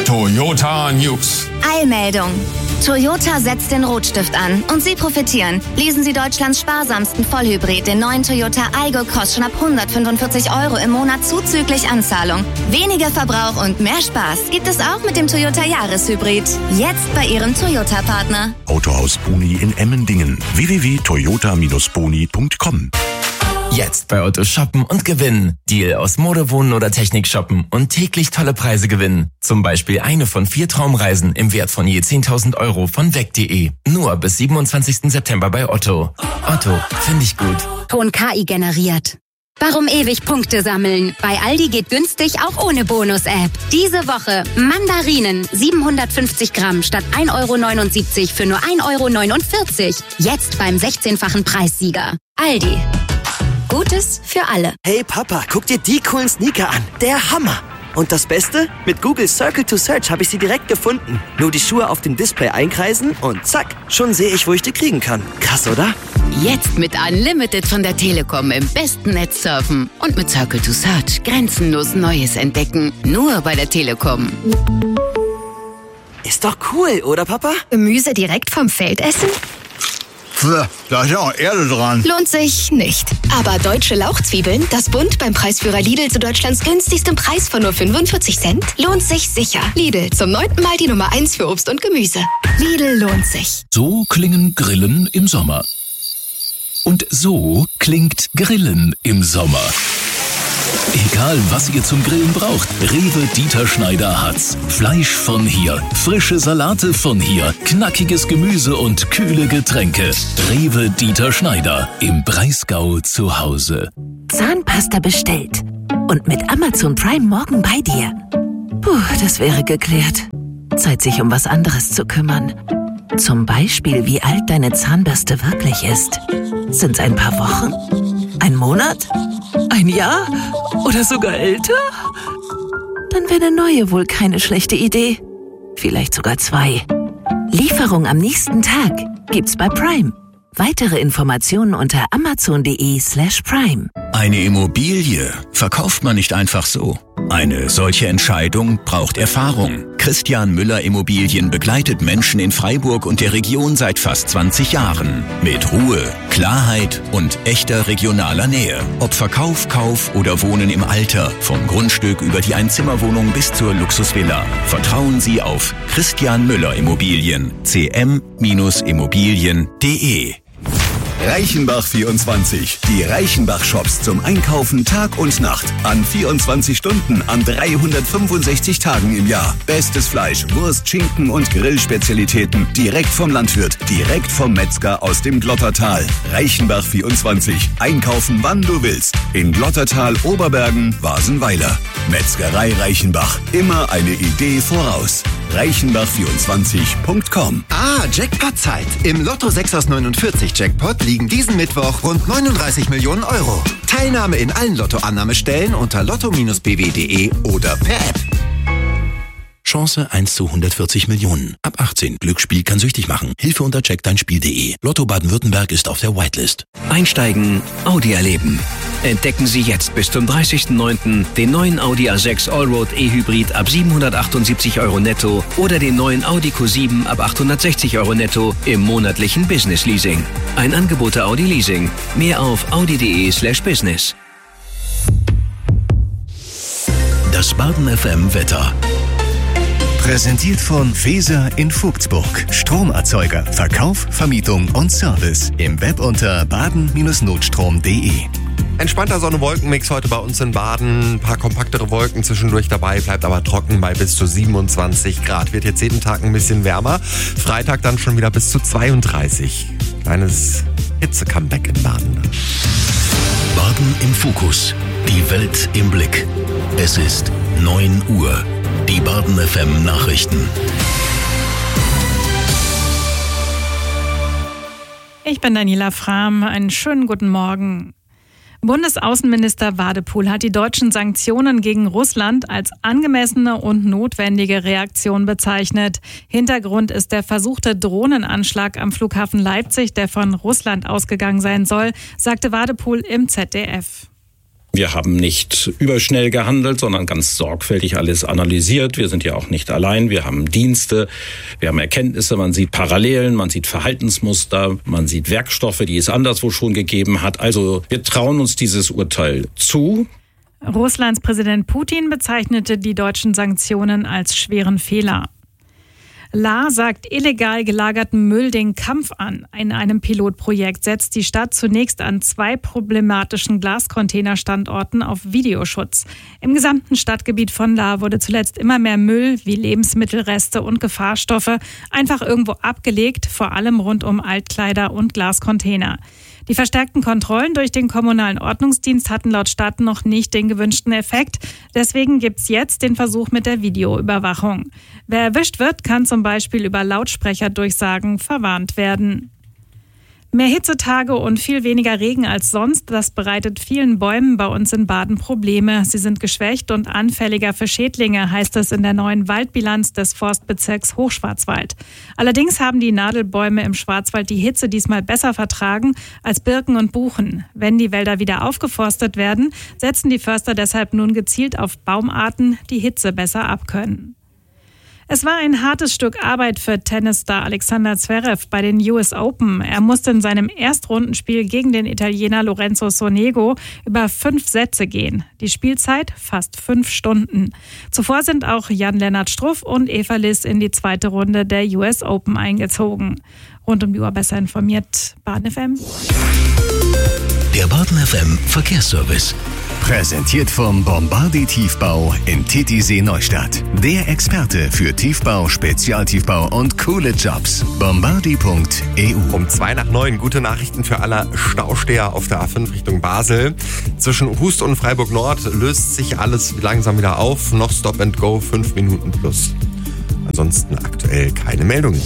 Toyota News. Eilmeldung. Toyota setzt den Rotstift an und Sie profitieren. Lesen Sie Deutschlands sparsamsten Vollhybrid, den neuen Toyota Aygo Cross, schon ab 145 € im Monat zuzüglich Anzahlung. Weniger Verbrauch und mehr Spaß gibt es auch mit dem Toyota Jahreshybrid. Jetzt bei Ihrem Toyota-Partner. Autohaus Boni in Emmendingen. www.toyota-boni.com. Jetzt bei Otto shoppen und gewinnen. Deal aus Mode, Wohnen oder Technik shoppen und täglich tolle Preise gewinnen. Zum Beispiel eine von 4 Traumreisen im Wert von je 10.000 € von weg.de. Nur bis 27. September bei Otto. Otto, finde ich gut. Ton KI generiert. Warum ewig Punkte sammeln? Bei Aldi geht günstig auch ohne Bonus-App. Diese Woche Mandarinen 750 Gramm statt 1,79 € für nur 1,49 €. Jetzt beim 16-fachen Preissieger. Aldi. Gutes für alle. Hey Papa, guck dir die coolen Sneaker an. Der Hammer. Und das Beste? Mit Google Circle to Search habe ich sie direkt gefunden. Nur die Schuhe auf dem Display einkreisen und zack, schon sehe ich, wo ich die kriegen kann. Krass, oder? Jetzt mit Unlimited von der Telekom im besten Netz surfen. Und mit Circle to Search grenzenlos Neues entdecken. Nur bei der Telekom. Ist doch cool, oder Papa? Gemüse direkt vom Feld essen? Da ist ja auch Erde dran. Lohnt sich nicht. Aber deutsche Lauchzwiebeln, das Bund beim Preisführer Lidl zu Deutschlands günstigstem Preis von nur 45 Cent, lohnt sich sicher. Lidl, zum 9. Mal die Nummer 1 für Obst und Gemüse. Lidl lohnt sich. So klingen Grillen im Sommer. Und so klingt Grillen im Sommer. Egal, was ihr zum Grillen braucht, Rewe Dieter Schneider hat's. Fleisch von hier, frische Salate von hier, knackiges Gemüse und kühle Getränke. Rewe Dieter Schneider, im Breisgau zu Hause. Zahnpasta bestellt. Und mit Amazon Prime morgen bei dir. Puh, das wäre geklärt. Zeit, sich um was anderes zu kümmern. Zum Beispiel, wie alt deine Zahnbürste wirklich ist. Sind's ein paar Wochen? Ein Monat? Ein Jahr? Oder sogar älter? Dann wäre eine neue wohl keine schlechte Idee. Vielleicht sogar 2. Lieferung am nächsten Tag gibt's bei Prime. Weitere Informationen unter amazon.de/prime. Eine Immobilie verkauft man nicht einfach so. Eine solche Entscheidung braucht Erfahrung. Christian Müller Immobilien begleitet Menschen in Freiburg und der Region seit fast 20 Jahren. Mit Ruhe, Klarheit und echter regionaler Nähe. Ob Verkauf, Kauf oder Wohnen im Alter. Vom Grundstück über die Einzimmerwohnung bis zur Luxusvilla. Vertrauen Sie auf Christian Müller Immobilien. cm-immobilien.de. Reichenbach 24. Die Reichenbach-Shops zum Einkaufen Tag und Nacht. An 24 Stunden, an 365 Tagen im Jahr. Bestes Fleisch, Wurst, Schinken und Grillspezialitäten. Direkt vom Landwirt, direkt vom Metzger aus dem Glottertal. Reichenbach 24. Einkaufen, wann du willst. In Glottertal, Oberbergen, Wasenweiler. Metzgerei Reichenbach. Immer eine Idee voraus. Reichenbach24.com. Jackpot-Zeit. Im Lotto 6 aus 49 Jackpot liegen diesen Mittwoch rund 39 Millionen €. Teilnahme in allen Lotto-Annahmestellen unter lotto-bw.de oder per App. Chance 1 zu 140 Millionen. Ab 18. Glücksspiel kann süchtig machen. Hilfe unter checkdeinspiel.de. Lotto Baden-Württemberg ist auf der Whitelist. Einsteigen, Audi erleben. Entdecken Sie jetzt bis zum 30.09. den neuen Audi A6 Allroad E-Hybrid ab 778 € netto oder den neuen Audi Q7 ab 860 € netto im monatlichen Business Leasing. Ein Angebot der Audi Leasing. Mehr auf audi.de/business. Das Baden FM Wetter. Präsentiert von Feser in Vogtsburg. Stromerzeuger, Verkauf, Vermietung und Service. Im Web unter baden-notstrom.de. Entspannter Sonne-Wolken-Mix heute bei uns in Baden. Ein paar kompaktere Wolken zwischendurch dabei, bleibt aber trocken bei bis zu 27 Grad. Wird jetzt jeden Tag ein bisschen wärmer. Freitag dann schon wieder bis zu 32. Kleines Hitze-Comeback in Baden. Baden im Fokus. Die Welt im Blick. Es ist 9 Uhr. Die Baden FM Nachrichten. Ich bin Daniela Frahm. Einen schönen guten Morgen. Bundesaußenminister Wadepool hat die deutschen Sanktionen gegen Russland als angemessene und notwendige Reaktion bezeichnet. Hintergrund ist der versuchte Drohnenanschlag am Flughafen Leipzig, der von Russland ausgegangen sein soll, sagte Wadepool im ZDF. Wir haben nicht überschnell gehandelt, sondern ganz sorgfältig alles analysiert. Wir sind ja auch nicht allein. Wir haben Dienste, wir haben Erkenntnisse, man sieht Parallelen, man sieht Verhaltensmuster, man sieht Werkstoffe, die es anderswo schon gegeben hat. Also wir trauen uns dieses Urteil zu. Russlands Präsident Putin bezeichnete die deutschen Sanktionen als schweren Fehler. La sagt illegal gelagerten Müll den Kampf an. In einem Pilotprojekt setzt die Stadt zunächst an 2 problematischen Glascontainerstandorten auf Videoschutz. Im gesamten Stadtgebiet von La wurde zuletzt immer mehr Müll wie Lebensmittelreste und Gefahrstoffe einfach irgendwo abgelegt, vor allem rund um Altkleider und Glascontainer. Die verstärkten Kontrollen durch den kommunalen Ordnungsdienst hatten laut Stadt noch nicht den gewünschten Effekt. Deswegen gibt's jetzt den Versuch mit der Videoüberwachung. Wer erwischt wird, kann zum Beispiel über Lautsprecherdurchsagen verwarnt werden. Mehr Hitzetage und viel weniger Regen als sonst, das bereitet vielen Bäumen bei uns in Baden Probleme. Sie sind geschwächt und anfälliger für Schädlinge, heißt es in der neuen Waldbilanz des Forstbezirks Hochschwarzwald. Allerdings haben die Nadelbäume im Schwarzwald die Hitze diesmal besser vertragen als Birken und Buchen. Wenn die Wälder wieder aufgeforstet werden, setzen die Förster deshalb nun gezielt auf Baumarten, die Hitze besser abkönnen. Es war ein hartes Stück Arbeit für Tennisstar Alexander Zverev bei den US Open. Er musste in seinem Erstrundenspiel gegen den Italiener Lorenzo Sonego über 5 Sätze gehen. Die Spielzeit fast 5 Stunden. Zuvor sind auch Jan-Lennart Struff und Eva Liss in die zweite Runde der US Open eingezogen. Rund um die Uhr besser informiert Baden FM. Der Baden FM Verkehrsservice. Präsentiert vom Bombardi Tiefbau in Titisee Neustadt. Der Experte für Tiefbau, Spezialtiefbau und coole Jobs. Bombardi.eu. Um 8:02, gute Nachrichten für alle Stausteher auf der A5 Richtung Basel. Zwischen Hust und Freiburg Nord löst sich alles langsam wieder auf. Noch Stop and Go, 5 Minuten plus. Ansonsten aktuell keine Meldungen.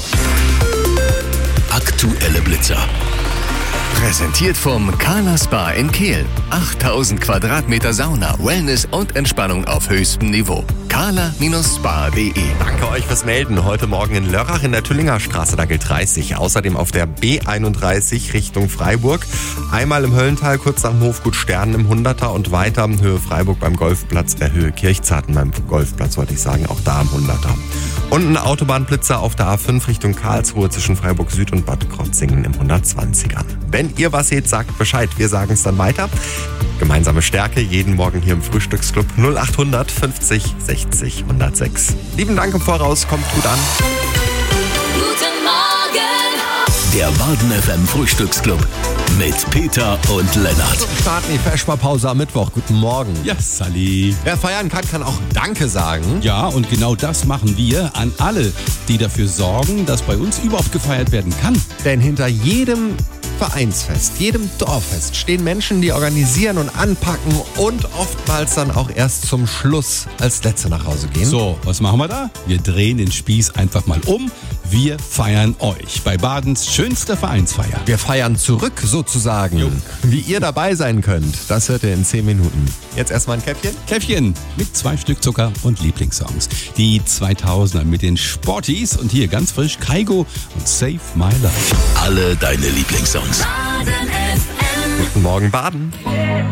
Aktuelle Blitzer. Präsentiert vom Carla Spa in Kehl. 8000 Quadratmeter Sauna, Wellness und Entspannung auf höchstem Niveau. carla-spa.de. Danke euch fürs Melden. Heute Morgen in Lörrach in der Tüllinger Straße, da gilt 30. Außerdem auf der B31 Richtung Freiburg. Einmal im Höllental, kurz nach dem Hofgut Sternen im 100er und weiter Höhe Freiburg beim Golfplatz, Höhe Kirchzarten beim Golfplatz, wollte ich sagen, auch da am 100er. Und ein Autobahnblitzer auf der A5 Richtung Karlsruhe zwischen Freiburg Süd und Bad Krotzingen im 120er. Wenn ihr was seht, sagt Bescheid. Wir sagen es dann weiter. Gemeinsame Stärke jeden Morgen hier im Frühstücksclub 0800 50 60 106. Lieben Dank im Voraus, kommt gut an. Guten Morgen! Der Baden FM Frühstücksclub mit Peter und Lennart. Starten die Feschbarpause am Mittwoch. Guten Morgen. Ja, Sally. Wer feiern kann auch Danke sagen. Ja, und genau das machen wir an alle, die dafür sorgen, dass bei uns überhaupt gefeiert werden kann. Denn hinter jedem Vereinsfest, jedem Dorffest stehen Menschen, die organisieren und anpacken und oftmals dann auch erst zum Schluss als Letzte nach Hause gehen. So, was machen wir da? Wir drehen den Spieß einfach mal um. Wir feiern euch bei Badens schönster Vereinsfeier. Wir feiern zurück sozusagen. Wie ihr dabei sein könnt, das hört ihr in 10 Minuten. Jetzt erstmal ein Käffchen. Käffchen mit 2 Stück Zucker und Lieblingssongs. Die 2000er mit den Sporties und hier ganz frisch Kaigo und Save My Life. Alle deine Lieblingssongs. Guten Morgen, Baden.